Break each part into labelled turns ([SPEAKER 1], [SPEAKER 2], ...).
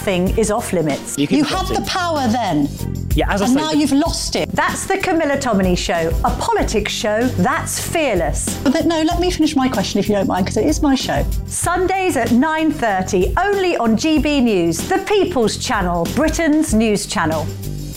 [SPEAKER 1] nothing is off limits.
[SPEAKER 2] You had the power then.
[SPEAKER 3] Yeah, as I
[SPEAKER 2] and
[SPEAKER 3] say,
[SPEAKER 2] now you've lost it.
[SPEAKER 1] That's the Camilla Tominey Show, a politics show that's fearless.
[SPEAKER 2] But no, let me finish my question if you don't mind, because it is my show.
[SPEAKER 1] Sundays at 9:30, only on GB News, the People's Channel, Britain's news channel.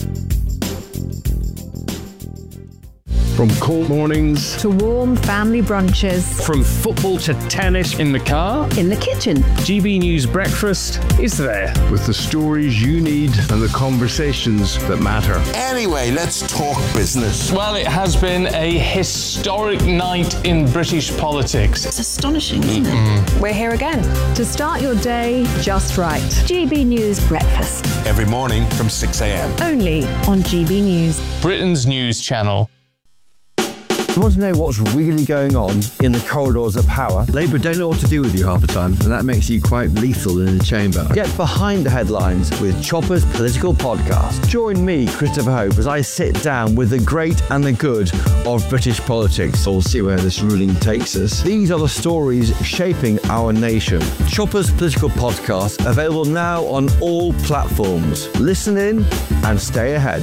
[SPEAKER 4] From cold mornings
[SPEAKER 5] to warm family brunches,
[SPEAKER 4] from football to tennis in the car,
[SPEAKER 5] in the kitchen,
[SPEAKER 4] GB News Breakfast is there with the stories you need and the conversations that matter.
[SPEAKER 6] Anyway, let's talk business.
[SPEAKER 7] Well, it has been a historic night in British politics.
[SPEAKER 2] It's astonishing, isn't it?
[SPEAKER 5] We're here again to start your day just right. GB News Breakfast.
[SPEAKER 6] Every morning from 6 a.m.
[SPEAKER 5] Only on GB News.
[SPEAKER 7] Britain's news channel.
[SPEAKER 8] You want to know what's really going on in the corridors of power? Labour don't know what to do with you half the time, and that makes you quite lethal in the chamber. Get behind the headlines with Chopper's Political Podcast. Join me, Christopher Hope, as I sit down with the great and the good of British politics. We'll see where this ruling takes us. These are the stories shaping our nation. Chopper's Political Podcast, available now on all platforms. Listen in and stay ahead.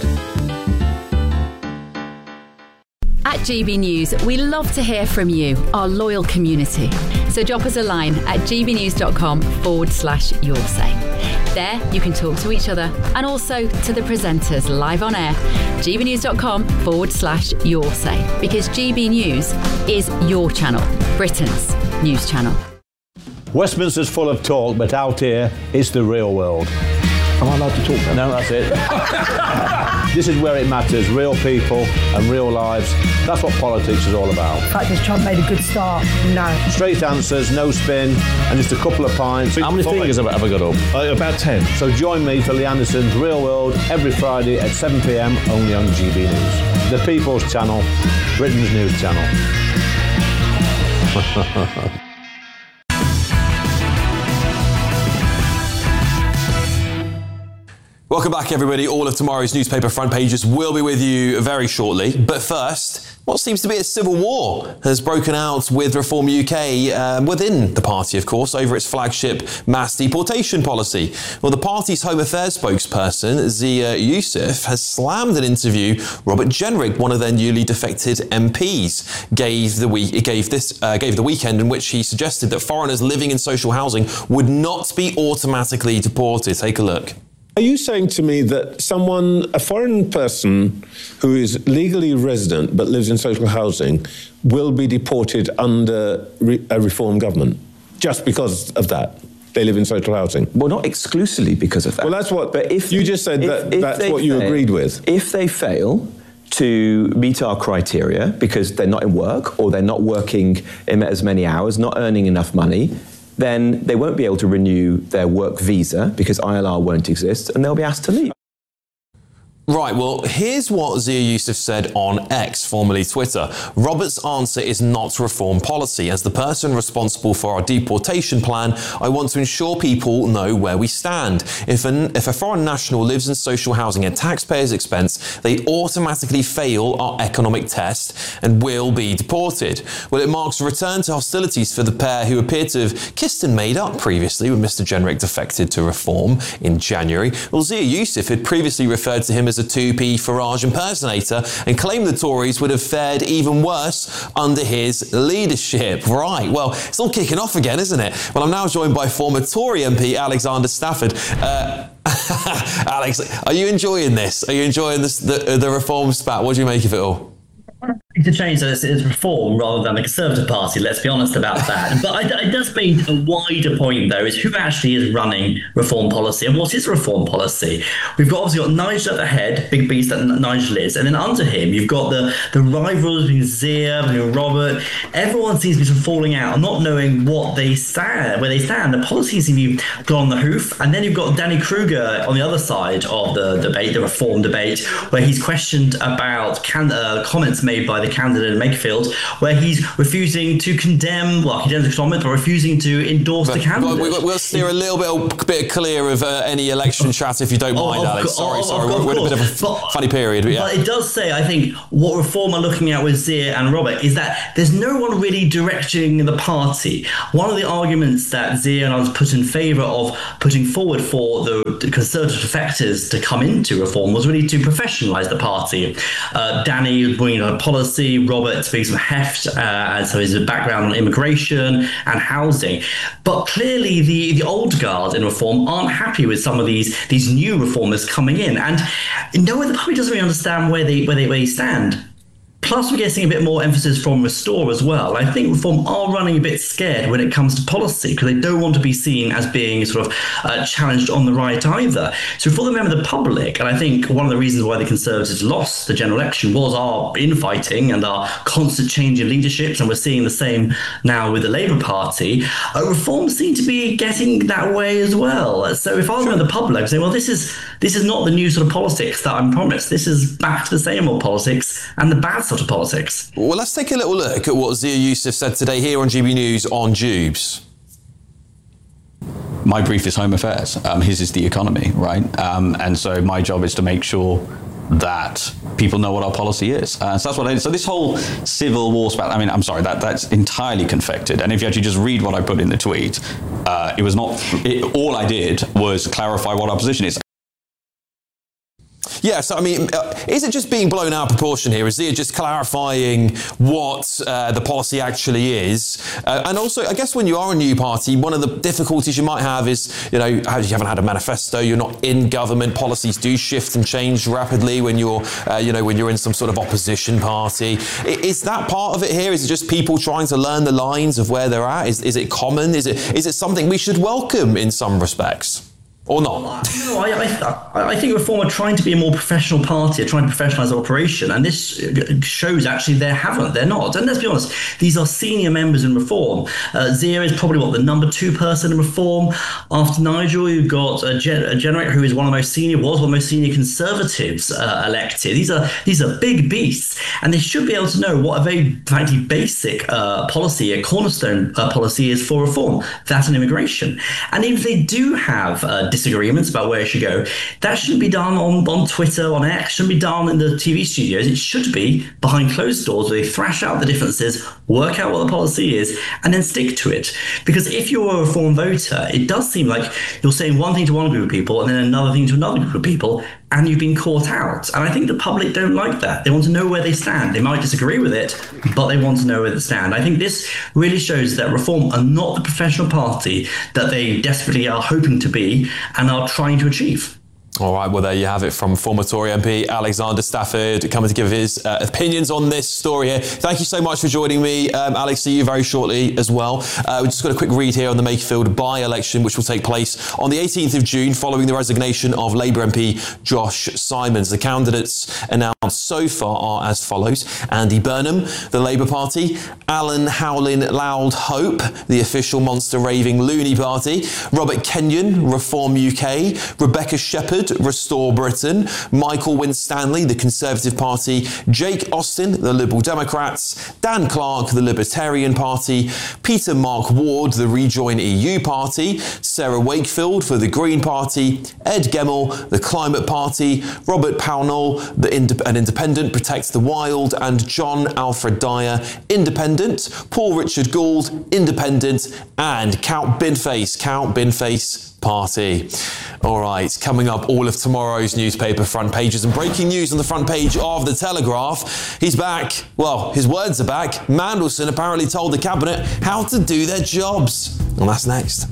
[SPEAKER 9] At GB News, we love to hear from you, our loyal community. So drop us a line at gbnews.com/your say. There, you can talk to each other and also to the presenters live on air. gbnews.com/your say. Because GB News is your channel, Britain's news channel.
[SPEAKER 10] Westminster's full of talk, but out here, it's the real world.
[SPEAKER 11] Am I allowed to talk then?
[SPEAKER 10] No, that's it. This is where it matters, real people and real lives. That's what politics is all about.
[SPEAKER 12] The fact is Trump made a good start, no.
[SPEAKER 10] Straight answers, no spin, and just a couple of pints. How many fingers have I got up?
[SPEAKER 11] About 10.
[SPEAKER 10] So join me for Lee Anderson's Real World every Friday at 7 p.m. only on GB News. The People's Channel, Britain's news channel.
[SPEAKER 13] Welcome back, everybody. All of tomorrow's newspaper front pages will be with you very shortly. But first, what seems to be a civil war has broken out with Reform UK within the party, of course, over its flagship mass deportation policy. Well, the party's Home Affairs spokesperson, Zia Youssef, has slammed an interview Robert Jenrick, one of their newly defected MPs, gave the weekend, in which he suggested that foreigners living in social housing would not be automatically deported. Take a look.
[SPEAKER 14] Are you saying to me that a foreign person who is legally resident but lives in social housing will be deported under a Reform government just because of that? They live in social housing?
[SPEAKER 11] Well, not exclusively because of that.
[SPEAKER 14] Well, that's what... But if you just said that's what you agreed with.
[SPEAKER 11] If they fail to meet our criteria because they're not in work or they're not working in as many hours, not earning enough money, then they won't be able to renew their work visa because ILR won't exist and they'll be asked to leave.
[SPEAKER 13] Right, well, here's what Zia Youssef said on X, formerly Twitter. Robert's answer is not reform policy. As the person responsible for our deportation plan, I want to ensure people know where we stand. If a foreign national lives in social housing at taxpayers' expense, they automatically fail our economic test and will be deported. Well, it marks a return to hostilities for the pair who appeared to have kissed and made up previously when Mr. Jenrick defected to Reform in January. Well, Zia Youssef had previously referred to him as a 2p Farage impersonator and claimed the Tories would have fared even worse under his leadership. Right, well, it's all kicking off again, isn't it? Well, I'm now joined by former Tory MP Alexander Stafford. Alex, are you enjoying this? Are you enjoying this, the Reform spat? What do you make of it all?
[SPEAKER 15] To change that it's Reform rather than the Conservative Party, let's be honest about that. But it does mean a wider point, though, is who actually is running Reform policy and what is Reform policy? We've obviously got Nigel at the head, big beast that Nigel is, and then under him you've got the rivals between Zia, between Robert. Everyone seems to be falling out, not knowing where they stand. The policies seem to be gone on the hoof, and then you've got Danny Kruger on the other side of the debate, the Reform debate, where he's questioned about comments made by the the candidate in Makefield, where he's refusing to condemn the comment, but refusing to endorse the candidate.
[SPEAKER 13] We'll steer a little bit clear of any election chat, if you don't mind, Alex. Sorry, we're in a bit of a funny period.
[SPEAKER 15] But it does say, I think, what Reform are looking at with Zia and Robert is that there's no one really directing the party. One of the arguments that Zia and I was put in favour of putting forward for the Conservative defectors to come into Reform was really to professionalise the party. Danny bringing on policy, Robert speaks of heft, and so his background on immigration and housing. But clearly the old guard in Reform aren't happy with some of these new reformers coming in, and the public doesn't really understand where they stand. Plus, we're getting a bit more emphasis from Restore as well. I think Reform are running a bit scared when it comes to policy because they don't want to be seen as being sort of challenged on the right either. So for the member of the public, and I think one of the reasons why the Conservatives lost the general election was our infighting and our constant change in leaderships, and we're seeing the same now with the Labour Party, Reform seem to be getting that way as well. So if I was a member of the public, I'd say, well, this is not the new sort of politics that I'm promised. This is back to the same old politics and the bad sort of politics.
[SPEAKER 13] Well, let's take a little look at what Zia Youssef said today here on GB News on Jubes.
[SPEAKER 3] My brief is home affairs. His is the economy, right? And so my job is to make sure that people know what our policy is. So that's what I did. So this whole civil war spat, I mean, I'm sorry, that's entirely confected. And if you actually just read what I put in the tweet, it was not, all I did was clarify what our position is.
[SPEAKER 13] Yeah, so I mean, is it just being blown out of proportion here? Is it just clarifying what the policy actually is? And also, I guess when you are a new party, one of the difficulties you might have is, you haven't had a manifesto, you're not in government, policies do shift and change rapidly when you're, when you're in some sort of opposition party. Is that part of it here? Is it just people trying to learn the lines of where they're at? Is it common? Is it something we should welcome in some respects? Or not?
[SPEAKER 15] No, I think Reform are trying to be a more professional party, are trying to professionalise their operation, and this shows actually they're not. And let's be honest, these are senior members in Reform. Zia is probably the number 2 person in Reform. After Nigel, you've got Generate, who is was one of the most senior Conservatives elected. These are big beasts, and they should be able to know what a very frankly basic policy, a cornerstone policy is for Reform. That's an immigration. And if they do have disagreements about where it should go, that shouldn't be done on Twitter, on X, shouldn't be done in the TV studios. It should be behind closed doors where they thrash out the differences, work out what the policy is, and then stick to it. Because if you're a Reform voter, it does seem like you're saying one thing to one group of people and then another thing to another group of people, and you've been caught out. And I think the public don't like that. They want to know where they stand. They might disagree with it, but they want to know where they stand. I think this really shows that Reform are not the professional party that they desperately are hoping to be and are trying to achieve.
[SPEAKER 13] All right, well, there you have it from former Tory MP Alexander Stafford coming to give his opinions on this story here. Thank you so much for joining me. Alex, see you very shortly as well. We've just got a quick read here on the Makefield by-election, which will take place on the 18th of June following the resignation of Labour MP Josh Simons. The candidates announced so far are as follows: Andy Burnham, the Labour Party; Alan Howlin Loud Hope, the official monster raving loony party; Robert Kenyon, Reform UK; Rebecca Shepherd, Restore Britain; Michael Winstanley, the Conservative Party; Jake Austin, the Liberal Democrats; Dan Clark, the Libertarian Party; Peter Mark Ward, the Rejoin EU Party; Sarah Wakefield for the Green Party; Ed Gemmell, the Climate Party; Robert Pownall, an Independent, Protect the Wild; and John Alfred Dyer, Independent; Paul Richard Gould, Independent; and Count Binface Party. All right, coming up, all of tomorrow's newspaper front pages and breaking news on the front page of The Telegraph. He's back. Well, his words are back. Mandelson apparently told the Cabinet how to do their jobs. And that's next.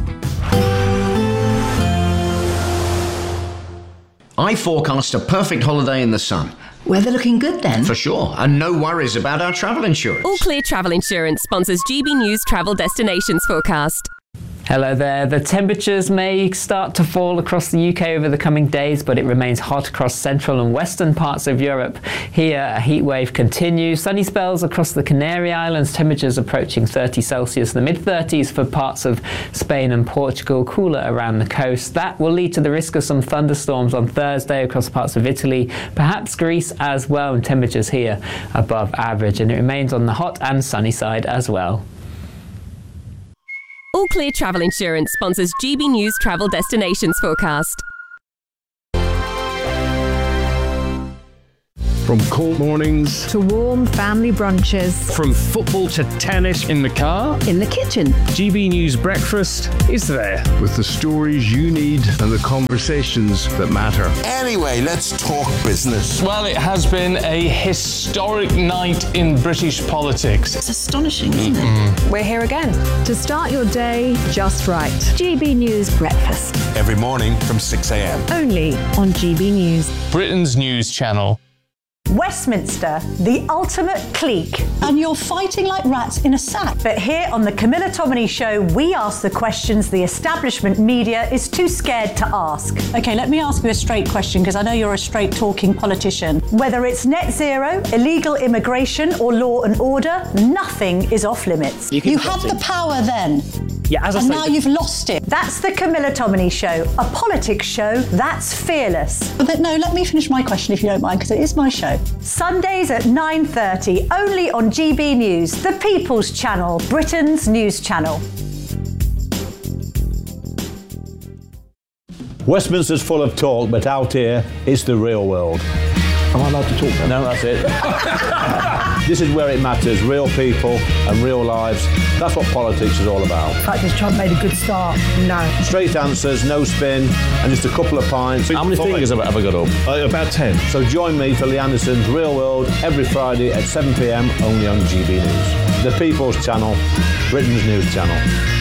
[SPEAKER 16] I forecast a perfect holiday in the sun.
[SPEAKER 17] Weather looking good then?
[SPEAKER 16] For sure, and no worries about our travel insurance.
[SPEAKER 18] All Clear Travel Insurance sponsors GB News Travel Destinations Forecast.
[SPEAKER 17] Hello there. The temperatures may start to fall across the UK over the coming days, but it remains hot across central and western parts of Europe. Here, a heat wave continues. Sunny spells across the Canary Islands, temperatures approaching 30 Celsius, the mid-30s for parts of Spain and Portugal, cooler around the coast. That will lead to the risk of some thunderstorms on Thursday across parts of Italy, perhaps Greece as well, and temperatures here above average. And it remains on the hot and sunny side as well.
[SPEAKER 18] All Clear Travel Insurance sponsors GB News Travel Destinations Forecast.
[SPEAKER 4] From cold mornings
[SPEAKER 5] to warm family brunches.
[SPEAKER 7] From football to tennis in the car.
[SPEAKER 5] In the kitchen.
[SPEAKER 7] GB News Breakfast is there.
[SPEAKER 4] with the stories you need and the conversations that matter.
[SPEAKER 6] Anyway, let's talk business.
[SPEAKER 7] Well, it has been a historic night in British politics.
[SPEAKER 2] It's astonishing, isn't it?
[SPEAKER 5] We're here again to start your day just right. GB News Breakfast.
[SPEAKER 6] Every morning from 6 a.m.
[SPEAKER 5] Only on GB News.
[SPEAKER 7] Britain's news channel.
[SPEAKER 1] Westminster, the ultimate clique.
[SPEAKER 2] And you're fighting like rats in a sack.
[SPEAKER 1] But here on the Camilla Tominey Show, we ask the questions the establishment media is too scared to ask.
[SPEAKER 2] Okay, let me ask you a straight question, because I know you're a straight-talking politician.
[SPEAKER 1] Whether it's net zero, illegal immigration, or law and order, nothing is off limits.
[SPEAKER 2] You had the power then.
[SPEAKER 1] Yeah,
[SPEAKER 2] and now you've lost it.
[SPEAKER 1] That's the Camilla Tominey Show, a politics show that's fearless.
[SPEAKER 2] But no, let me finish my question if you don't mind, because it is my show.
[SPEAKER 1] Sundays at 9:30, only on GB News, the People's Channel, Britain's news channel.
[SPEAKER 10] Westminster's full of talk, but out here, it's the real world.
[SPEAKER 8] Am I allowed to talk now?
[SPEAKER 10] No, that's it. This is where it matters, real people and real lives. That's what politics is all about.
[SPEAKER 12] The fact is Trump made a good start. No.
[SPEAKER 10] Straight answers, no spin, and just a couple of pints. How many fingers have I got up?
[SPEAKER 4] About 10.
[SPEAKER 10] So join me for Lee Anderson's Real World every Friday at 7 p.m. only on GB News. The People's Channel, Britain's news channel.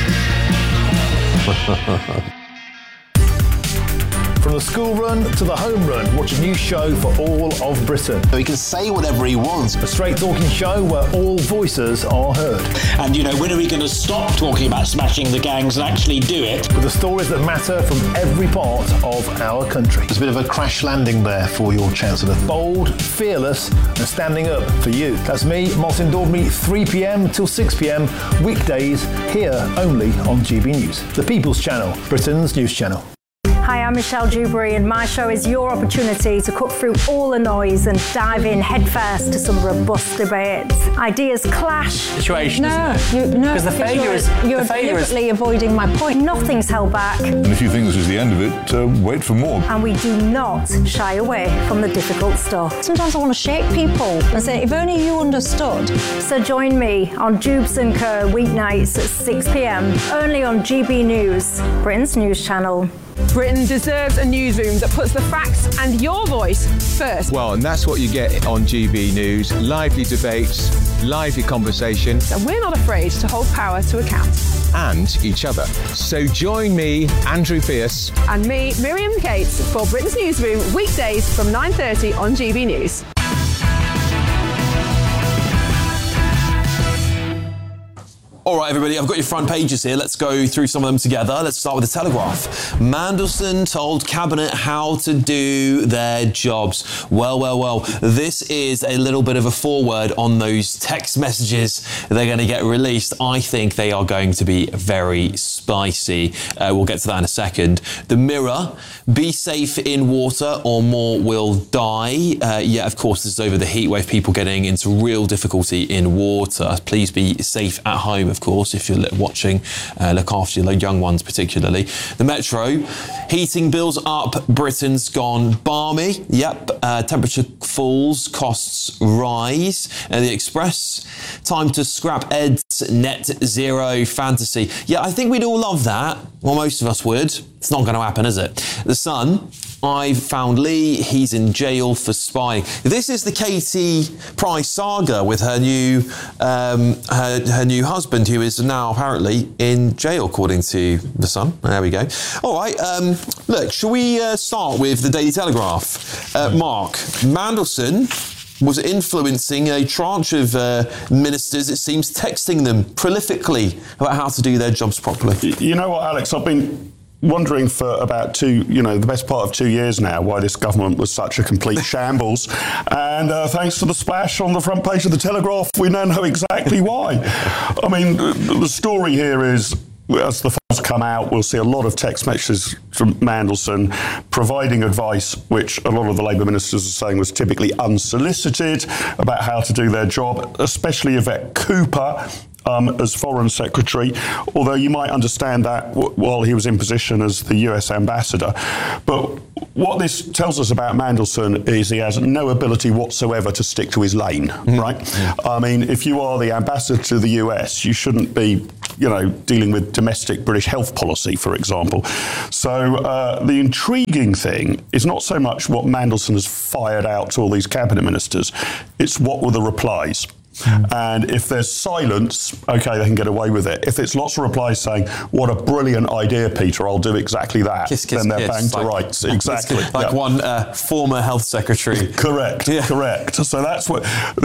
[SPEAKER 19] From the school run to the home run, watch a new show for all of Britain.
[SPEAKER 20] He can say whatever he wants.
[SPEAKER 19] A straight talking show where all voices are heard.
[SPEAKER 20] And, you know, when are we going to stop talking about smashing the gangs and actually do it?
[SPEAKER 19] With the stories that matter from every part of our country.
[SPEAKER 20] There's a bit of a crash landing there for your Chancellor.
[SPEAKER 19] Bold, fearless and standing up for you. That's me, Martin Daubney, 3 p.m. till 6 p.m. weekdays here only on GB News. The People's Channel, Britain's news channel.
[SPEAKER 12] Hi, I'm Michelle Dewberry, and my show is your opportunity to cut through all the noise and dive in headfirst to some robust debates. Ideas clash.
[SPEAKER 7] Situation,
[SPEAKER 12] No,
[SPEAKER 7] isn't it?
[SPEAKER 12] no,
[SPEAKER 7] Because the failure is
[SPEAKER 12] you're deliberately avoiding my point. Nothing's held back,
[SPEAKER 21] And if you think this is the end of it, wait for more.
[SPEAKER 12] and we do not shy away from the difficult stuff.
[SPEAKER 2] Sometimes I want to shake people and say, if only you understood.
[SPEAKER 12] So join me on Jubes and Co. weeknights at 6 p.m. only on GB News, Britain's news channel.
[SPEAKER 22] Britain deserves a newsroom that puts the facts and your voice first.
[SPEAKER 23] Well, and that's what you get on GB News. Lively debates, lively conversation.
[SPEAKER 22] And we're not afraid to hold power to account.
[SPEAKER 23] And each other. So join me, Andrew Pierce.
[SPEAKER 22] And me, Miriam Cates, for Britain's Newsroom, weekdays from 9:30 on GB News.
[SPEAKER 13] All right, everybody, I've got your front pages here. Let's go through some of them together. Let's start with the Telegraph. Mandelson told Cabinet how to do their jobs. Well, this is a little bit of a foreword on those text messages they're going to get released. I think they are going to be very spicy. We'll get to that in a second. The Mirror, be safe in water or more will die. Yeah, of course, this is over the heat wave, people getting into real difficulty in water. Please be safe at home, of course, if you're watching. Look after your young ones particularly. The Metro, heating bills up, Britain's gone balmy. Yep, temperature falls, costs rise. The Express, time to scrap Ed's net zero fantasy. Yeah, I think we'd all love that. Well, most of us would. It's not going to happen, is it? The Sun, I've found Lee, he's in jail for spying. This is the Katie Price saga with her new her new husband, who is now apparently in jail, according to The Sun. There we go. All right, look, shall we start with the Daily Telegraph? Mark, Mandelson was influencing a tranche of ministers, it seems, texting them prolifically about how to do their jobs properly.
[SPEAKER 21] You know what, Alex? I've been wondering for about the best part of 2 years now, why this government was such a complete shambles. And thanks to the splash on the front page of the Telegraph, we now know exactly why. I mean, the story here is, as the files come out, we'll see a lot of text messages from Mandelson providing advice, which a lot of the Labour ministers are saying was typically unsolicited, about how to do their job, especially Yvette Cooper, as Foreign Secretary, although you might understand that while he was in position as the US ambassador. But what this tells us about Mandelson is he has no ability whatsoever to stick to his lane, right? I mean, if you are the ambassador to the US, you shouldn't be, dealing with domestic British health policy, for example. So the intriguing thing is not so much what Mandelson has fired out to all these cabinet ministers, it's what were the replies. And if there's silence, okay, they can get away with it. If it's lots of replies saying, what a brilliant idea, Peter, I'll do exactly that, then they're banged to rights. Exactly.
[SPEAKER 13] Like one former health secretary.
[SPEAKER 21] Correct. So that's what,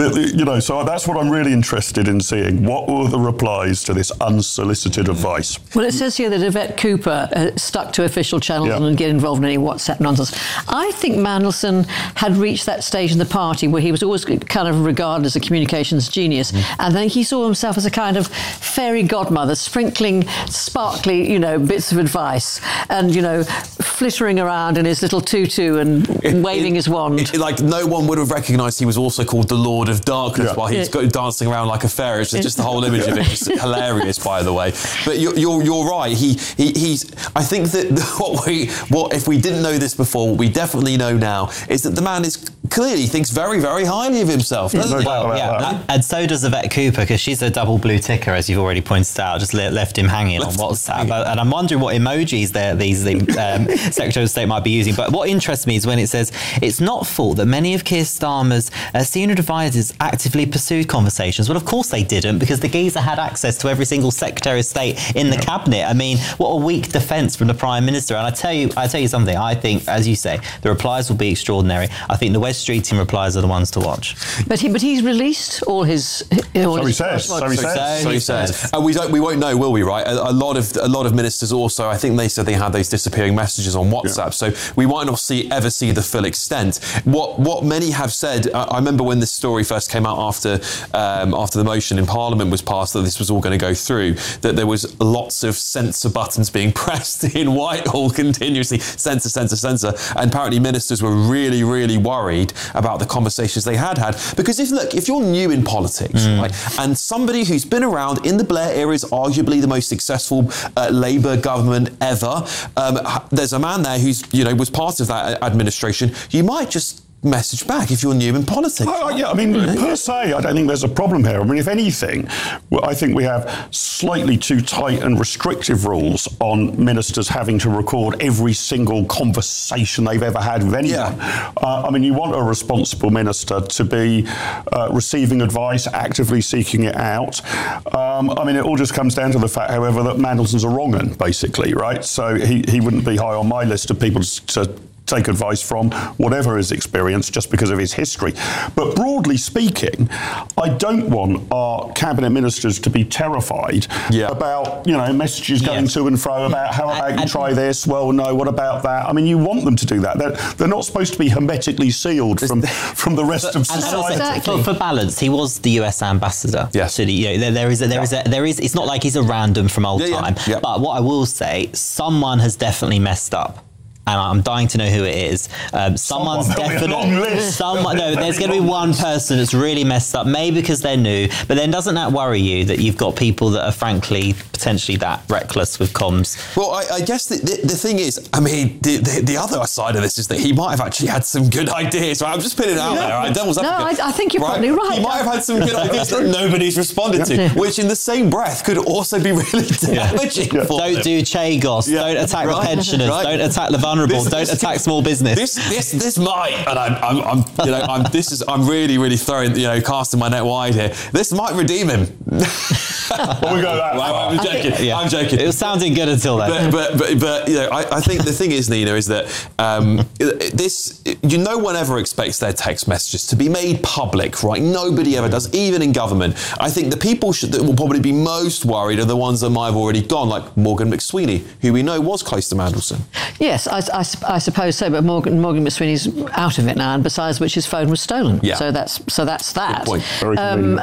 [SPEAKER 21] so that's what I'm really interested in seeing. What were the replies to this unsolicited advice?
[SPEAKER 2] Well, it says here that Yvette Cooper stuck to official channels and didn't get involved in any WhatsApp nonsense. I think Mandelson had reached that stage in the party where he was always kind of regarded as a communications genius, and then he saw himself as a kind of fairy godmother, sprinkling sparkly, bits of advice, and flittering around in his little tutu and waving his wand.
[SPEAKER 13] Like no one would have recognised he was also called the Lord of Darkness while he's dancing around like a fairy. It's just the whole image of it is hilarious, by the way. But you're right. He's. I think that what if we didn't know this before, what we definitely know now is that the man is clearly thinks very, very highly of himself. Doesn't he?
[SPEAKER 9] Well, yeah. And so does Yvette Cooper, because she's a double blue ticker, as you've already pointed out, just left him hanging on WhatsApp. And I'm wondering what emojis these Secretary of State might be using. But what interests me is when it says, it's not fault that many of Keir Starmer's senior advisors actively pursued conversations. Well, of course they didn't, because the geezer had access to every single Secretary of State in the cabinet. I mean, what a weak defence from the Prime Minister. And I tell you something, I think, as you say, the replies will be extraordinary. I think the West Street team replies are the ones to watch.
[SPEAKER 2] But he's released all his...
[SPEAKER 21] So he says.
[SPEAKER 13] We won't know, will we? Right? A lot of ministers also. I think they said they had those disappearing messages on WhatsApp. So we might not ever see the full extent. What many have said. I remember when this story first came out after the motion in Parliament was passed that this was all going to go through. That there was lots of censor buttons being pressed in Whitehall continuously. Censor. And apparently ministers were really, really worried about the conversations they had. Because if you're new in politics, right, and somebody who's been around in the Blair era is arguably the most successful Labour government ever, there's a man there who's was part of that administration, you might just message back if you're new in politics.
[SPEAKER 21] Yeah, I mean, per se, I don't think there's a problem here. I mean, if anything, I think we have slightly too tight and restrictive rules on ministers having to record every single conversation they've ever had with anyone. I mean, you want a responsible minister to be receiving advice, actively seeking it out. I mean, it all just comes down to the fact, however, that Mandelson's a wrong 'un, basically, right? So he wouldn't be high on my list of people to take advice from, whatever his experience, just because of his history. But broadly speaking, I don't want our cabinet ministers to be terrified about, messages going to and fro about how about you try this? Well, no, what about that? I mean, you want them to do that. They're not supposed to be hermetically sealed from the rest of society.
[SPEAKER 9] Exactly. For balance, he was the US ambassador.
[SPEAKER 13] Yes.
[SPEAKER 9] So there is. It's not like he's a random from old time. But what I will say, someone has definitely messed up. And I'm dying to know who it is. Someone's definitely... there's going to be one person that's really messed up, maybe because they're new, but then doesn't that worry you that you've got people that are frankly potentially that reckless with comms?
[SPEAKER 13] Well, I guess the thing is, I mean, the other side of this is that he might have actually had some good ideas. Right? I'm just putting it out there. Right? Devil's advocate.
[SPEAKER 2] I think you're probably right.
[SPEAKER 13] He might have had some good ideas that nobody's responded to, which in the same breath could also be really damaging for
[SPEAKER 9] Don't
[SPEAKER 13] them.
[SPEAKER 9] do Chagos. Don't attack the pensioners. Don't attack the vulnerable. vulnerable. Don't attack small business.
[SPEAKER 13] This might, and I'm really throwing, casting my net wide here. This might redeem him.
[SPEAKER 21] Well, we go that far.
[SPEAKER 13] I'm joking.
[SPEAKER 9] It was sounding good until then.
[SPEAKER 13] But I think the thing is, Nina, is that no one ever expects their text messages to be made public, right? Nobody ever does, even in government. I think the people that will probably be most worried are the ones that might have already gone, like Morgan McSweeney, who we know was close to Mandelson.
[SPEAKER 2] Yes, I suppose so. But Morgan McSweeney's out of it now, and besides which his phone was stolen. Yeah. So that's that.
[SPEAKER 21] Good point. Very convenient.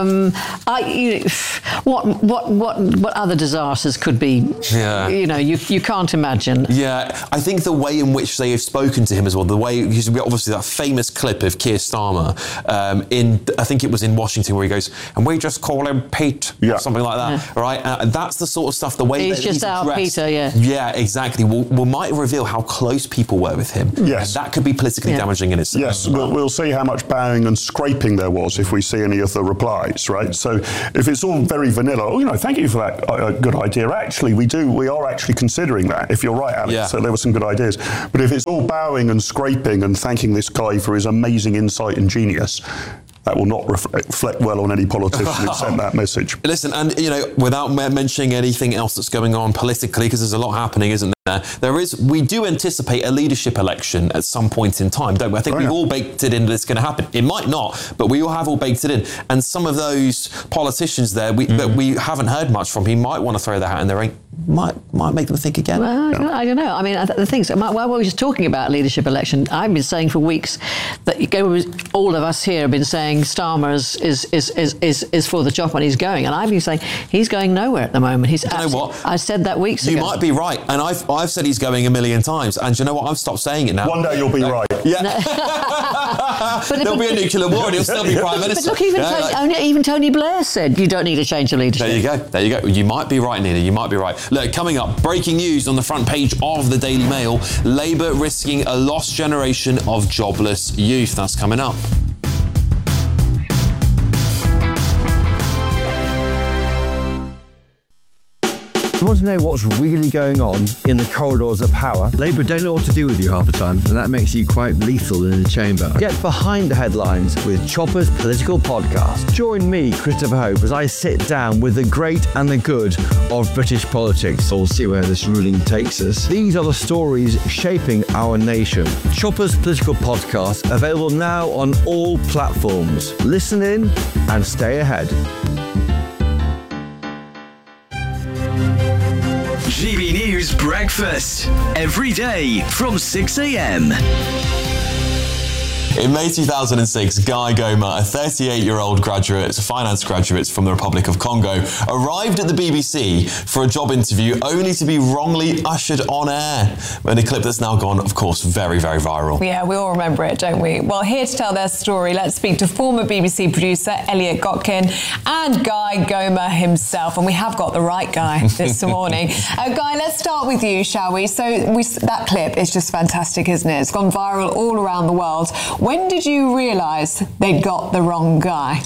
[SPEAKER 2] What other disasters could be?
[SPEAKER 13] Yeah.
[SPEAKER 2] You can't imagine.
[SPEAKER 13] Yeah, I think the way in which they have spoken to him as well, the way, obviously that famous clip of Keir Starmer I think it was in Washington, where he goes, and we just call him Pete, or something like that, right? That's the sort of stuff, the way
[SPEAKER 2] he's just our Peter, yeah.
[SPEAKER 13] Yeah, exactly. We might reveal how close people were with him.
[SPEAKER 21] Yes.
[SPEAKER 13] That could be politically damaging in itself.
[SPEAKER 21] Yes, we'll see how much bowing and scraping there was if we see any of the replies, right? So if it's all very vanilla, thank you for that good idea. Actually, we are actually considering that, if you're right, Alex.
[SPEAKER 13] Yeah.
[SPEAKER 21] So there were some good ideas. But if it's all bowing and scraping and thanking this guy for his amazing insight and genius, that will not reflect well on any politician who sent that message.
[SPEAKER 13] Listen, and without mentioning anything else that's going on politically, because there's a lot happening, isn't there? We do anticipate a leadership election at some point in time, don't we? I think we've all baked it in that it's going to happen. It might not, but we all have all baked it in. And some of those politicians there that we haven't heard much from, he might want to throw their hat in the ring. Might make them think again.
[SPEAKER 2] Well, I don't know. I mean, the thing is, while we're just talking about leadership election, I've been saying for weeks that all of us here have been saying Starmer is for the chop when he's going, and I've been saying he's going nowhere at the moment. You know what? I said that weeks ago.
[SPEAKER 13] You might be right, and I've said he's going a million times, and you know what? I've stopped saying it now.
[SPEAKER 21] One day you'll be right.
[SPEAKER 13] Yeah. There'll be a nuclear war, and he'll still be prime minister.
[SPEAKER 2] But look, even Tony Blair said you don't need a change of leadership.
[SPEAKER 13] There you go. You might be right, Nina. You might be right. Look, coming up, breaking news on the front page of the Daily Mail: Labour risking a lost generation of jobless youth. That's coming up.
[SPEAKER 8] You want to know what's really going on in the corridors of power? Labour don't know what to do with you half the time, and that makes you quite lethal in the chamber. Get behind the headlines with Chopper's political podcast. Join me, Christopher Hope, as I sit down with the great and the good of British politics. We'll see where this ruling takes us. These are the stories shaping our nation. Chopper's political podcast, available now on all platforms. Listen in and stay ahead.
[SPEAKER 3] GB News Breakfast, every day from 6 a.m.
[SPEAKER 13] In May 2006, Guy Goma, a 38-year-old finance graduate from the Republic of Congo, arrived at the BBC for a job interview only to be wrongly ushered on air. In a clip that's now gone, of course, very, very viral.
[SPEAKER 11] Yeah, we all remember it, don't we? Well, here to tell their story, let's speak to former BBC producer Elliot Gotkin and Guy Goma himself. And we have got the right guy this morning. Guy, let's start with you, shall we? So that clip is just fantastic, isn't it? It's gone viral all around the world. When did you realise they'd got the wrong guy?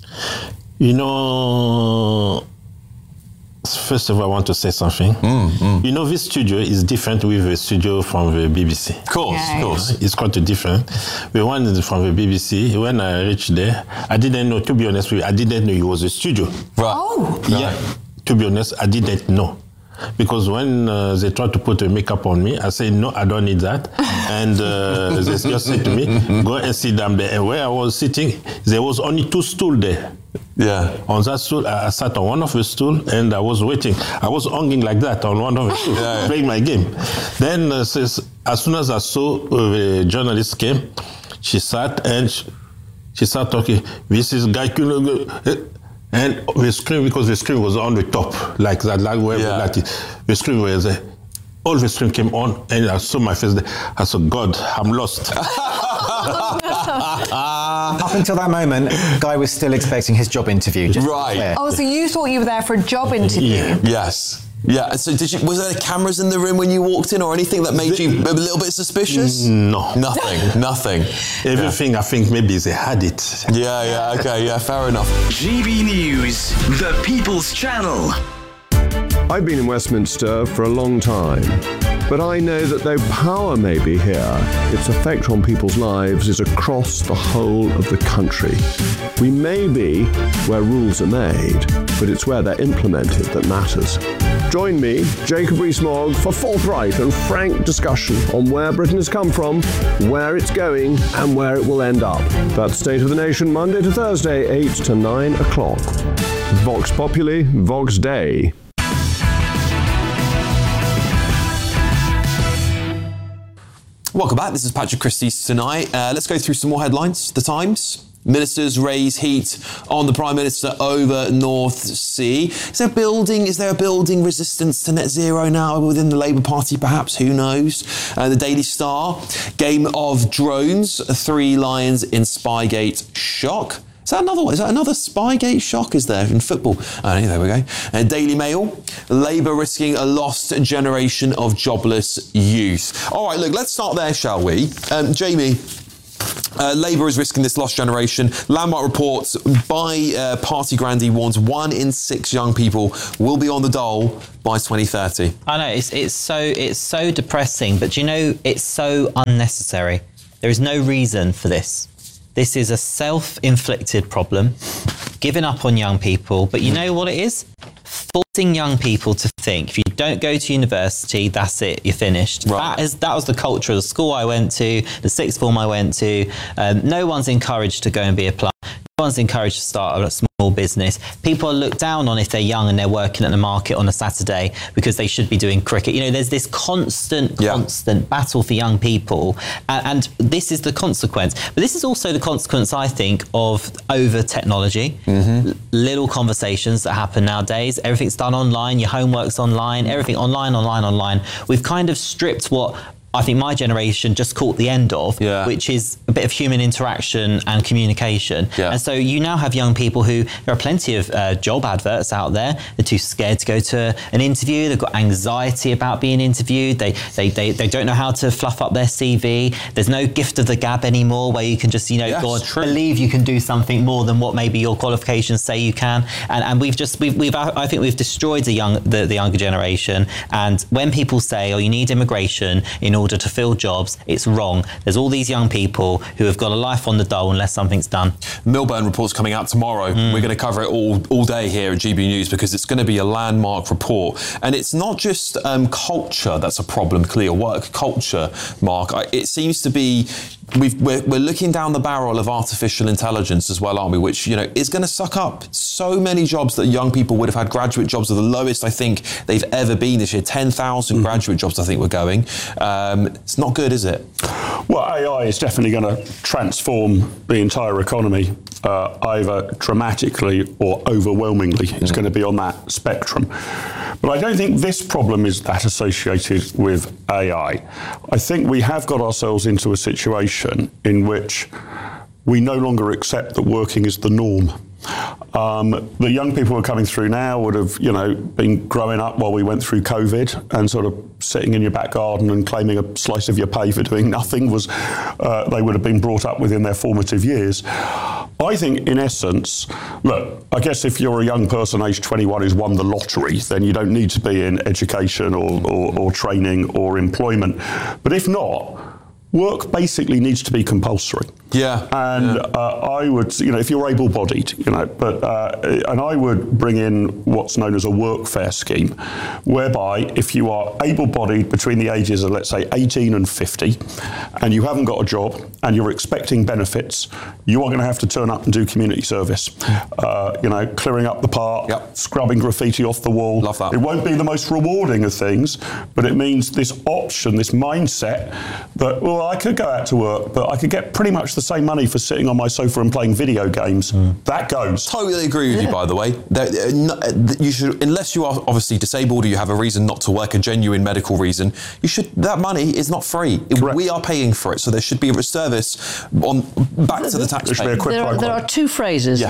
[SPEAKER 14] First of all, I want to say something. This studio is different with the studio from the BBC.
[SPEAKER 13] Of course.
[SPEAKER 14] It's quite different. The one from the BBC, when I reached there, I didn't know, to be honest with you, I didn't know it was a studio.
[SPEAKER 13] Right.
[SPEAKER 11] Oh.
[SPEAKER 14] Yeah. To be honest, I didn't know. Because when they tried to put a makeup on me, I said, no, I don't need that. And they just said to me, go and sit down there. And where I was sitting, there was only 2 stools there.
[SPEAKER 13] Yeah.
[SPEAKER 14] On that stool, I sat on one of the stools and I was waiting. I was hanging like that on one of the stools, playing my game. Then as soon as I saw the journalist came, she sat and she started talking. This is Guy Goma. And the screen, because the screen was on the top, like that, the screen was there. All the screen came on, and I saw my face there. I said, God, I'm lost.
[SPEAKER 24] Up until that moment, Guy was still expecting his job interview.
[SPEAKER 13] Right.
[SPEAKER 11] Oh, so you thought you were there for a job interview?
[SPEAKER 14] Yeah.
[SPEAKER 13] Yes. Yeah, so was there cameras in the room when you walked in or anything that made you a little bit suspicious?
[SPEAKER 14] No.
[SPEAKER 13] Nothing.
[SPEAKER 14] Everything, I think maybe they had it.
[SPEAKER 13] Yeah, okay, fair enough.
[SPEAKER 3] GB News, the People's Channel.
[SPEAKER 4] I've been in Westminster for a long time. But I know that though power may be here, its effect on people's lives is across the whole of the country. We may be where rules are made, but it's where they're implemented that matters. Join me, Jacob Rees-Mogg, for forthright and frank discussion on where Britain has come from, where it's going, and where it will end up. That's State of the Nation, Monday to Thursday, 8 to 9 o'clock. Vox Populi, Vox Dei.
[SPEAKER 13] Welcome back. This is Patrick Christie's Tonight. Let's go through some more headlines. The Times. Ministers raise heat on the Prime Minister over North Sea. Is there a building resistance to net zero now within the Labour Party, perhaps? Who knows? The Daily Star. Game of drones. 3 lions in Spygate shock. Is that another one? Is that another Spygate shock? Is there in football? There we go. Daily Mail. Labour risking a lost generation of jobless youth. All right, look, let's start there, shall we? Jamie. Labour is risking this lost generation. Landmark reports by Party Grandee warns 1 in 6 young people will be on the dole by 2030.
[SPEAKER 9] I know, it's so depressing, but do you know, it's so unnecessary. There is no reason for this. This is a self-inflicted problem, giving up on young people, but you know what it is? Forcing young people to think if you don't go to university, that's it, you're finished. Right. That was the culture of the school I went to, the sixth form I went to. No one's encouraged to go and be a plumber. No one's encouraged to start a small business. People are looked down on if they're young and they're working at the market on a Saturday because they should be doing cricket. You know, there's this constant battle for young people, and this is the consequence. But this is also the consequence, I think, of over technology. Little conversations that happen nowadays. Everything's done online. Your homework's online. Everything online. We've kind of stripped what I think my generation just caught the end of, which is a bit of human interaction and communication. And so you now have young people who, there are plenty of job adverts out there. They're too scared to go to an interview. They've got anxiety about being interviewed. They don't know how to fluff up their CV. There's no gift of the gab anymore where you can just, believe you can do something more than what maybe your qualifications say you can. And I think we've destroyed the younger generation. And when people say, you need immigration in order to fill jobs, it's wrong. There's all these young people who have got a life on the dole unless something's done.
[SPEAKER 13] Milburn report's coming out tomorrow. We're going to cover it all day here at GB News because it's going to be a landmark report. And it's not just culture that's a problem, clear work culture, Mark. It seems to be we're looking down the barrel of artificial intelligence as well, aren't we? Which, is going to suck up so many jobs that young people would have had. Graduate jobs are the lowest, I think, they've ever been this year. 10,000 graduate jobs, I think, we're going. It's not good, is it?
[SPEAKER 21] Well, AI is definitely going to transform the entire economy, either dramatically or overwhelmingly. It's going to be on that spectrum. But I don't think this problem is that associated with AI. I think we have got ourselves into a situation in which we no longer accept that working is the norm. The young people who are coming through now would have, been growing up while we went through COVID, and sort of sitting in your back garden and claiming a slice of your pay for doing nothing was, they would have been brought up within their formative years. I think, in essence, look, I guess if you're a young person aged 21 who's won the lottery, then you don't need to be in education or training or employment. But if not, work basically needs to be compulsory. And I would, if you're able-bodied, and I would bring in what's known as a workfare scheme, whereby if you are able-bodied between the ages of, let's say, 18 and 50, and you haven't got a job and you're expecting benefits, you are going to have to turn up and do community service. Clearing up the park, scrubbing graffiti off the wall.
[SPEAKER 13] Love that.
[SPEAKER 21] It won't be the most rewarding of things, but it means this option, this mindset that, I could go out to work, but I could get pretty much the same money for sitting on my sofa and playing video games. That goes.
[SPEAKER 13] Totally agree with you, by the way. You should, unless you are obviously disabled or you have a reason not to work, a genuine medical reason, that money is not free. We are paying for it, so there should be a service back to the taxpayer.
[SPEAKER 2] There are two phrases.
[SPEAKER 13] Yes.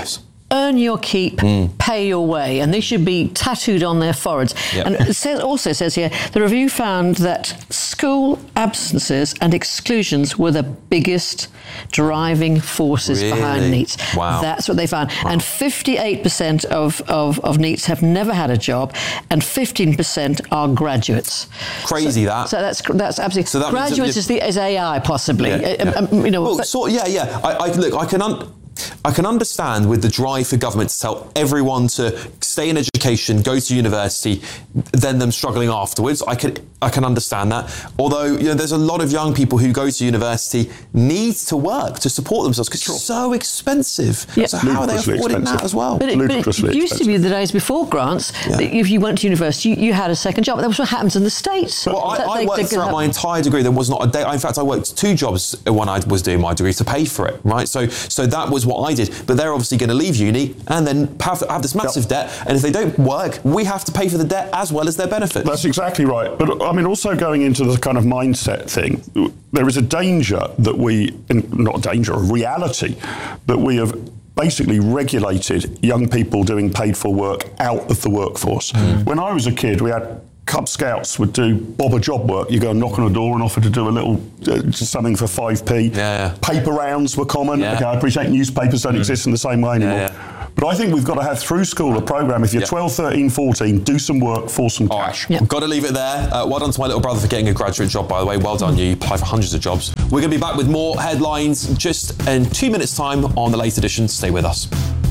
[SPEAKER 2] earn your keep, pay your way, and they should be tattooed on their foreheads.
[SPEAKER 13] Yep.
[SPEAKER 2] And it also says here, the review found that school absences and exclusions were the biggest driving forces behind NEETs.
[SPEAKER 13] Wow.
[SPEAKER 2] That's what they found. Wow. And 58% of NEETs have never had a job, and 15% are graduates.
[SPEAKER 13] Crazy that.
[SPEAKER 2] So that's absolutely. So that graduates is AI possibly.
[SPEAKER 13] You know. Well, I can understand with the drive for government to tell everyone to stay in education, go to university, then them struggling afterwards. I can understand that. Although, you know, there's a lot of young people who go to university need to work to support themselves because it's so expensive.
[SPEAKER 2] Yeah.
[SPEAKER 13] So how are they affording that as well?
[SPEAKER 2] But it used to be the days before grants, that if you went to university, you had a second job. That was what happens in the States.
[SPEAKER 13] Well, I worked throughout my entire degree. There was not a day. In fact, I worked 2 jobs when I was doing my degree to pay for it, right? So that was what I did. But they're obviously going to leave uni and then have this massive debt. And if they don't work, we have to pay for the debt as well as their benefits.
[SPEAKER 21] That's exactly right. But I mean, also going into the kind of mindset thing, there is a danger that a reality that we have basically regulated young people doing paid for work out of the workforce. When I was a kid, we had Cub Scouts would do bob a job work. You go and knock on a door and offer to do a little something for 5p. Paper rounds were common. Okay, I appreciate newspapers don't exist in the same way anymore. But I think we've got to have through school a programme. If you're 12, 13, 14, do some work for some cash.
[SPEAKER 13] We've got to leave it there. Well done to my little brother for getting a graduate job, by the way. Well done, you apply for hundreds of jobs. We're going to be back with more headlines just in 2 minutes' time on the late edition. Stay with us.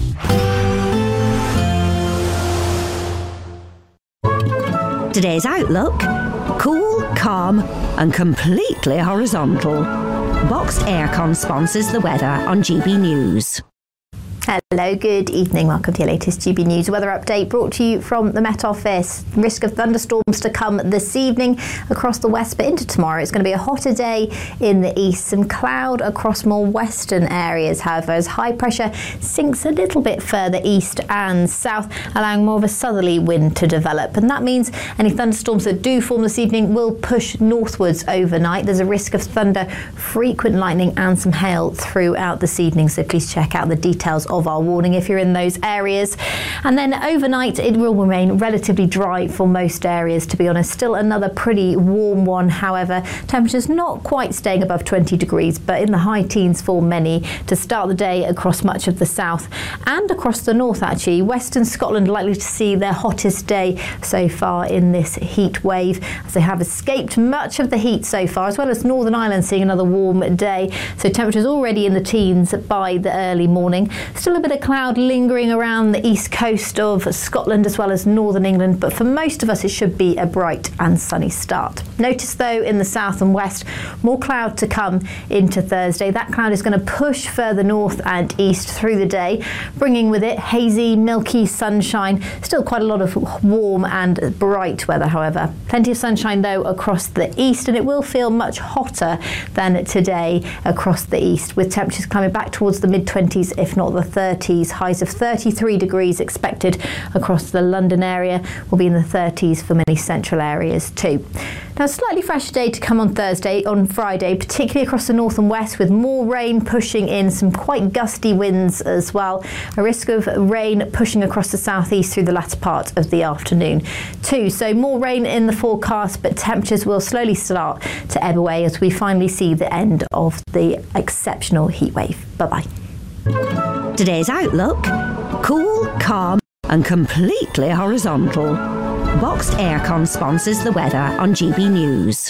[SPEAKER 15] Today's outlook: cool, calm and completely horizontal. Boxed Aircon sponsors the weather on GB News.
[SPEAKER 16] Hello, good evening. Welcome to your latest GB News weather update brought to you from the Met Office. Risk of thunderstorms to come this evening across the west, but into tomorrow. It's going to be a hotter day in the east. Some cloud across more western areas, however, as high pressure sinks a little bit further east and south, allowing more of a southerly wind to develop. And that means any thunderstorms that do form this evening will push northwards overnight. There's a risk of thunder, frequent lightning and some hail throughout this evening, so please check out the details of our warning if you're in those areas. And then overnight it will remain relatively dry for most areas, to be honest. Still another pretty warm one, however. Temperatures not quite staying above 20 degrees, but in the high teens for many to start the day across much of the south and across the north actually. Western Scotland likely to see their hottest day so far in this heat wave, as they have escaped much of the heat so far, as well as Northern Ireland seeing another warm day. So temperatures already in the teens by the early morning. Still a bit of cloud lingering around the east coast of Scotland as well as northern England, but for most of us it should be a bright and sunny start. Notice though in the south and west more cloud to come into Thursday. That cloud is going to push further north and east through the day, bringing with it hazy, milky sunshine. Still quite a lot of warm and bright weather, however. Plenty of sunshine though across the east, and it will feel much hotter than today across the east, with temperatures climbing back towards the mid-20s if not the 30s. Highs of 33 degrees expected across the London area. Will be in the 30s for many central areas too. Now, a slightly fresher day to come on Friday, particularly across the north and west, with more rain pushing in, some quite gusty winds as well. A risk of rain pushing across the southeast through the latter part of the afternoon too. So more rain in the forecast, but temperatures will slowly start to ebb away as we finally see the end of the exceptional heat wave. Bye-bye.
[SPEAKER 15] Today's outlook: cool, calm and completely horizontal. Boxed Aircon sponsors the weather on GB News.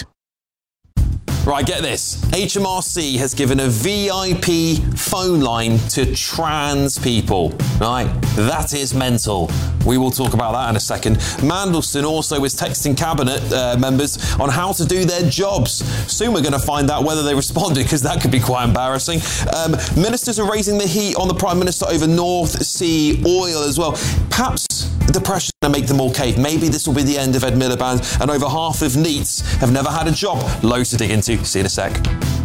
[SPEAKER 13] Right, get this. HMRC has given a VIP phone line to trans people. Right, that is mental. We will talk about that in a second. Mandelson also is texting cabinet members on how to do their jobs. Soon we're going to find out whether they responded, because that could be quite embarrassing. Ministers are raising the heat on the Prime Minister over North Sea oil as well. Perhaps the pressure's going to make them all cave. Maybe this will be the end of Ed Miliband, and over half of NEETs have never had a job. Loads to dig into. See you in a sec.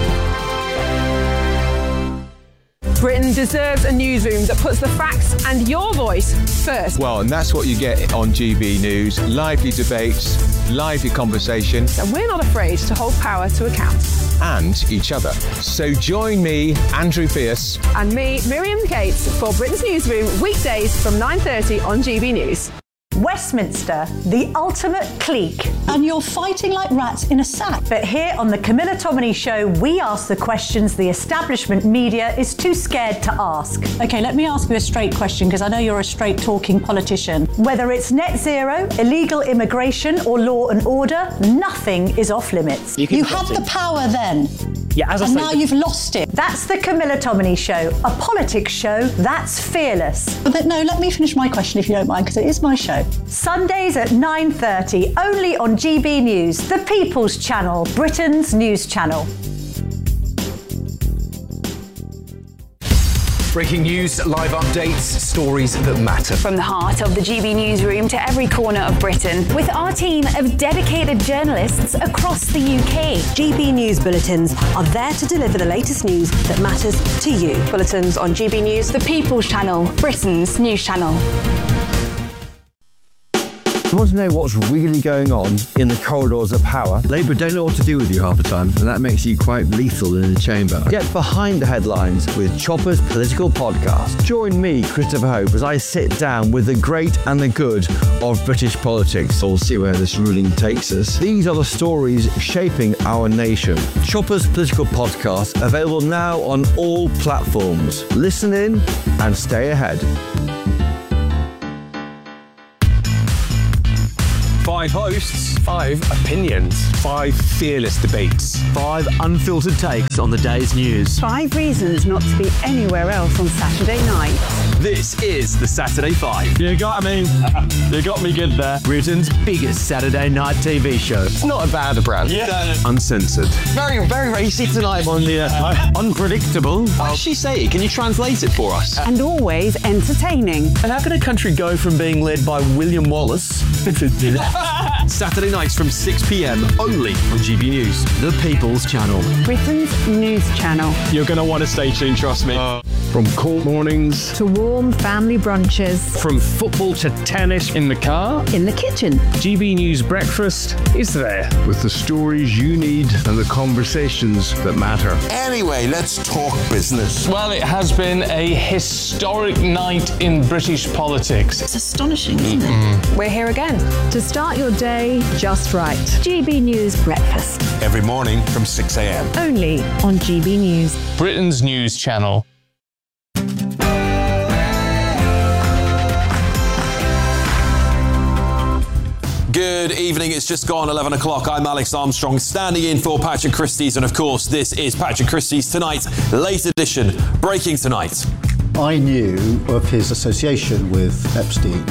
[SPEAKER 22] Britain deserves a newsroom that puts the facts and your voice first.
[SPEAKER 23] Well, and that's what you get on GB News. Lively debates, lively conversation.
[SPEAKER 22] And we're not afraid to hold power to account.
[SPEAKER 23] and each other. So join me, Andrew Pierce.
[SPEAKER 22] And me, Miriam Cates, for Britain's Newsroom, weekdays from 9:30 on GB News.
[SPEAKER 1] Westminster, the ultimate clique. And you're fighting like rats in a sack. But here on the Camilla Tominey Show, we ask the questions the establishment media is too scared to ask. OK, let me ask you a straight question, because I know you're a straight-talking politician. Whether it's net zero, illegal immigration or law and order, nothing is off-limits.
[SPEAKER 5] You had the power then.
[SPEAKER 6] Yeah, as I
[SPEAKER 1] and
[SPEAKER 6] say,
[SPEAKER 1] now you've lost it. That's the Camilla Tominey Show, a politics show that's fearless.
[SPEAKER 5] But no, let me finish my question if you don't mind, because it is my show.
[SPEAKER 1] Sundays at 9:30, only on GB News, the People's Channel, Britain's news channel.
[SPEAKER 17] Breaking news, live updates, stories that matter.
[SPEAKER 18] From the heart of the GB Newsroom to every corner of Britain, with our team of dedicated journalists across the UK.
[SPEAKER 25] GB News bulletins are there to deliver the latest news that matters to you.
[SPEAKER 18] Bulletins on GB News, the People's Channel, Britain's news channel.
[SPEAKER 8] You want to know what's really going on in the corridors of power? Labour don't know what to do with you half the time, and that makes you quite lethal in the chamber. Get behind the headlines with Chopper's political podcast. Join me, Christopher Hope, as I sit down with the great and the good of British politics. We'll see where this ruling takes us. These are the stories shaping our nation. Chopper's political podcast, available now on all platforms. Listen in and stay ahead.
[SPEAKER 23] 5 hosts, 5 opinions, 5 fearless debates, 5 unfiltered takes on the day's news.
[SPEAKER 26] 5 reasons not to be anywhere else on Saturday night.
[SPEAKER 23] This is the Saturday 5. You got me. You got me good there. Britain's biggest Saturday night TV show. It's not a bad brand. Yeah. Uncensored. Very, very racy tonight on the unpredictable.
[SPEAKER 27] What did she say? Can you translate it for us?
[SPEAKER 26] And always entertaining.
[SPEAKER 6] And how can a country go from being led by William Wallace
[SPEAKER 23] Saturday nights from 6 p.m. only on GB News, the People's Channel.
[SPEAKER 26] Britain's news channel.
[SPEAKER 23] You're going to want to stay tuned, trust me. From court mornings
[SPEAKER 26] to warm family brunches.
[SPEAKER 23] From football to tennis in the car.
[SPEAKER 26] In the kitchen.
[SPEAKER 23] GB News breakfast is there. With the stories you need and the conversations that matter.
[SPEAKER 28] Anyway, let's talk business.
[SPEAKER 7] Well, it has been a historic night in British politics.
[SPEAKER 5] It's astonishing, isn't it?
[SPEAKER 11] We're here again.
[SPEAKER 26] To start your day just right. GB News breakfast.
[SPEAKER 28] Every morning from 6 a.m.
[SPEAKER 26] Only on GB News.
[SPEAKER 7] Britain's news channel.
[SPEAKER 13] Good evening, it's just gone 11 o'clock. I'm Alex Armstrong, standing in for Patrick Christys, and of course, this is Patrick Christys Tonight, late edition, breaking tonight.
[SPEAKER 29] I knew of his association with Epstein,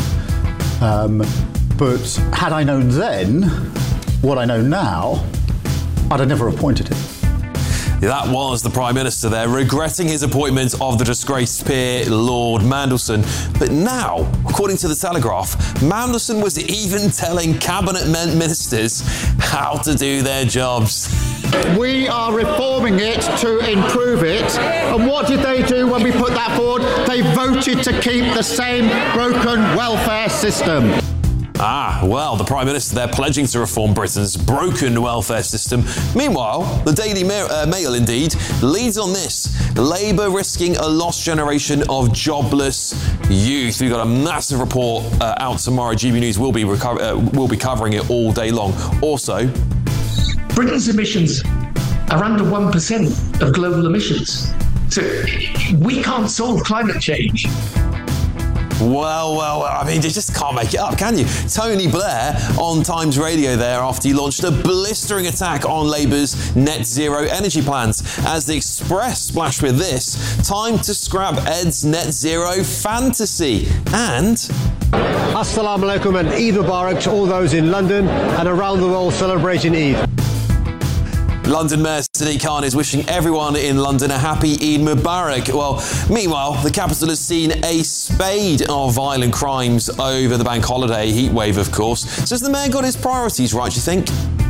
[SPEAKER 29] but had I known then what I know now, I'd have never appointed him.
[SPEAKER 13] That was the Prime Minister there, regretting his appointment of the disgraced peer, Lord Mandelson. But now, according to The Telegraph, Mandelson was even telling cabinet ministers how to do their jobs.
[SPEAKER 30] We are reforming it to improve it. And what did they do when we put that forward? They voted to keep the same broken welfare system.
[SPEAKER 13] Well, the Prime Minister there pledging to reform Britain's broken welfare system. Meanwhile, the Daily Mail indeed leads on this. Labour risking a lost generation of jobless youth. We've got a massive report out tomorrow. GB News will be covering it all day long. Also,
[SPEAKER 31] Britain's emissions are under 1% of global emissions. So we can't solve climate change.
[SPEAKER 13] Well, I mean, you just can't make it up, can you? Tony Blair on Times Radio there after he launched a blistering attack on Labour's net zero energy plans. As the Express splashed with this, time to scrap Ed's net zero fantasy. And
[SPEAKER 32] Assalamu alaikum and Eid Mubarak to all those in London and around the world celebrating Eid.
[SPEAKER 13] London Mayor Sadiq Khan is wishing everyone in London a happy Eid Mubarak. Well, meanwhile, the capital has seen a spate of violent crimes over the bank holiday heatwave, of course. So has the mayor got his priorities right, do you think?